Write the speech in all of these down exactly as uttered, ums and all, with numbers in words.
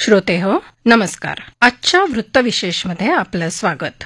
श्रोते हो, नमस्कार. आजच्या वृत्तविशेषमध्ये आपलं स्वागत.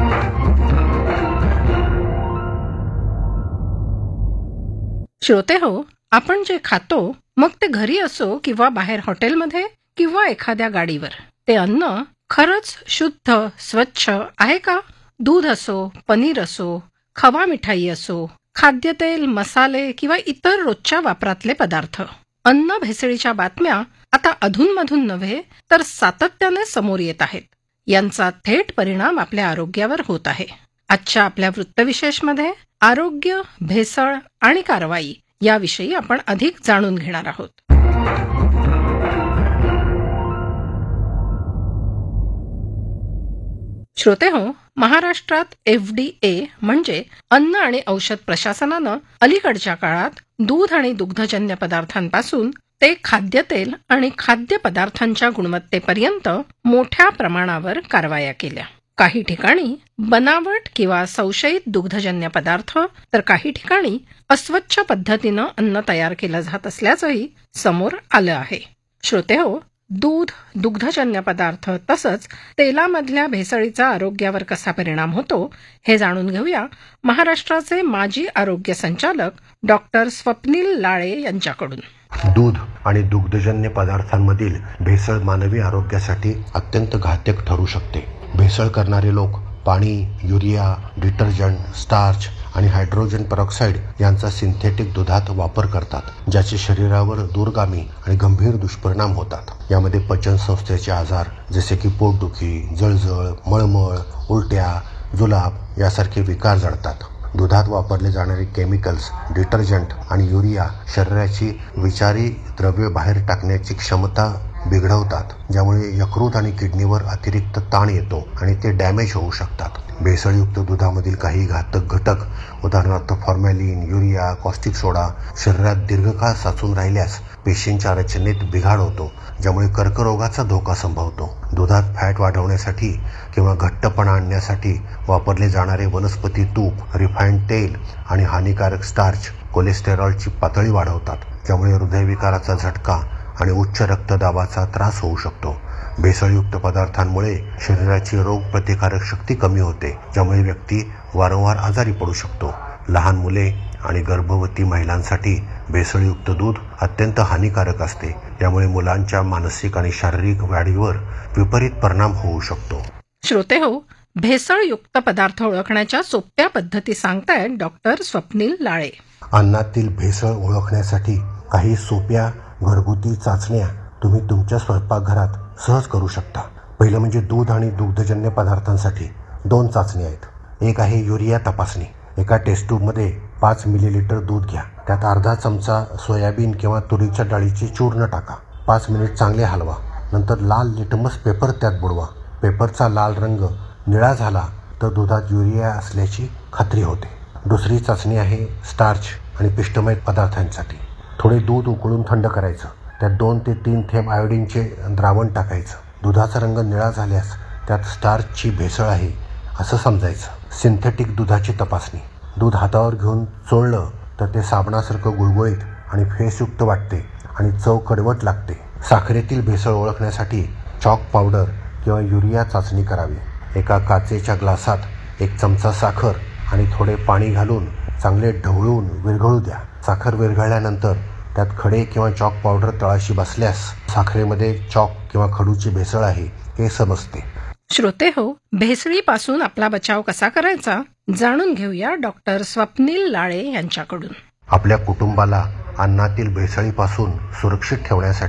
श्रोते हो, आपण जे खातो मग ते घरी असो किंवा बाहेर हॉटेलमध्ये किंवा एखाद्या गाडीवर, ते अन्न खरंच शुद्ध स्वच्छ आहे का? दूध असो, पनीर असो, खवा मिठाई असो, खाद्यतेल, मसाले किंवा इतर रोजच्या वापरातले पदार्थ, अन्न भेसळीच्या बातम्या आता अधूनमधून नव्हे तर सातत्याने समोर येत आहेत. यांचा थेट परिणाम आपल्या आरोग्यावर होत आहे. आजच्या आपल्या वृत्तविशेषमध्ये आरोग्य, भेसळ आणि कारवाई याविषयी आपण अधिक जाणून घेणार आहोत. श्रोते हो, महाराष्ट्रात एफ डी ए म्हणजे अन्न आणि औषध प्रशासनानं अलीकडच्या काळात दूध आणि दुग्धजन्य पदार्थांपासून ते खाद्यतेल आणि खाद्यपदार्थांच्या गुणवत्तेपर्यंत मोठ्या प्रमाणावर कारवाया केल्या. काही ठिकाणी बनावट किंवा संशयित दुग्धजन्य पदार्थ तर काही ठिकाणी अस्वच्छ पद्धतीनं अन्न तयार केलं जात असल्याचंही समोर आलं आहे. श्रोते हो, दूध, दुग्धजन्य पदार्थ तसंच तेलामधल्या भेसळीचा आरोग्यावर कसा परिणाम होतो हे जाणून घेऊया महाराष्ट्राचे माजी आरोग्य संचालक डॉक्टर स्वप्नील लाळे यांच्याकडून. दूध आणि दुग्धजन्य पदार्थांमधील भेसळ मानवी आरोग्यासाठी अत्यंत घातक ठरू शकते. भेसळ करणारे लोक पाणी, युरिया, डिटर्जंट, स्टार्च आणि हायड्रोजन पेरॉक्साईड यांचा सिंथेटिक दुधात वापर करतात, ज्याचे शरीरावर दूरगामी आणि गंभीर दुष्परिणाम होतात. यामध्ये पचन संस्थेचे आजार जसे की पोटदुखी, जळजळ, मळमळ, उलट्या, जुलाब यासारखे विकार जडतात. दुधात वापरले जाणारे केमिकल्स, डिटर्जंट आणि युरिया शरीराची विषारी द्रव्ये बाहेर टाकण्याची क्षमता बिघडवतात, ज्यामुळे यकृत आणि किडनीवर अतिरिक्त ताण येतो आणि ते डॅमेज होऊ शकतात. भेसळयुक्त दुधामधील काही घातक घटक उदाहरणार्थ फॉर्मॅलिन, युरिया, कॉस्टिक सोडा शरीरात दीर्घकाळ साचून राहिल्यास पेशींच्या रचनेत बिघाड होतो, ज्यामुळे कर्करोगाचा धोका संभवतो. दुधात फॅट वाढवण्यासाठी किंवा घट्टपणा आणण्यासाठी वापरले जाणारे वनस्पती तूप, रिफाइंड तेल आणि हानिकारक स्टार्च कोलेस्टेरॉलची पातळी वाढवतात, ज्यामुळे हृदयविकाराचा झटका आणि उच्च रक्तदाबाचा त्रास होऊ शकतो. भेसळयुक्त पदार्थांमुळे शरीराची रोगप्रतिकारक शक्ती कमी होते, ज्यामुळे व्यक्ती वारंवार आजारी पडू शकतो. लहान मुले आणि गर्भवती महिलांसाठी भेसळयुक्त दूध अत्यंत हानिकारक असते, त्यामुळे मुलांच्या मानसिक आणि शारीरिक वाढीवर विपरीत परिणाम होऊ शकतो. श्रोते हो, भेसळयुक्त पदार्थ ओळखण्याच्या सोप्या पद्धती सांगतायत डॉक्टर स्वप्नील लाळे. अन्नातील भेसळ ओळखण्यासाठी काही सोप्या घरगुती चाचण्या तुम्ही तुमच्या स्वयंपाकघरात सहज करू शकता. पहिलं म्हणजे दूध आणि दुग्धजन्य पदार्थांसाठी दोन चाचणी आहेत. एक आहे युरिया तपासणी. एका टेस्ट ट्यूबमध्ये पाच मिलीलिटर दूध घ्या. त्यात अर्धा चमचा सोयाबीन किंवा तुरीच्या डाळीचे चूर्ण टाका. पाच मिनिट चांगले हलवा. नंतर लाल लिटमस पेपर त्यात बुडवा. पेपरचा लाल रंग निळा झाला तर दुधात युरिया असल्याची खात्री होते. दुसरी चाचणी आहे स्टार्च आणि पिष्टमय पदार्थांसाठी. थोडे दूध उकळून थंड करायचं. त्यात दोन ते तीन थेंब आयोडीनचे द्रावण टाकायचं. दुधाचा रंग निळा झाल्यास त्यात स्टार्चची भेसळ आहे असं समजायचं. सिंथेटिक दुधाची तपासणी. दूध हातावर घेऊन चोळलं तर ते साबणासारखं गुळगुळीत आणि फेसयुक्त वाटते आणि चव कडवट लागते. साखरेतील भेसळ ओळखण्यासाठी चॉक पावडर किंवा युरिया चाचणी करावी. एका काचेच्या ग्लासात एक चमचा साखर आणि थोडे पाणी घालून चांगले ढवळून विरघळू द्या. साखर विरघळल्यानंतर त्यात खडे किंवा चॉक पावडर तळाशी बसल्यास साखरेमध्ये चॉक किंवा खडूची भेसळ आहे हे समजते. श्रोते हो, भेसळीपासून आपला बचाव कसा करायचा जाणून घेऊया डॉक्टर स्वप्नील लाळे यांच्याकडून. आपल्या कुटुंबाला अन्नातील भेसळीपासून सुरक्षित ठेवण्यासाठी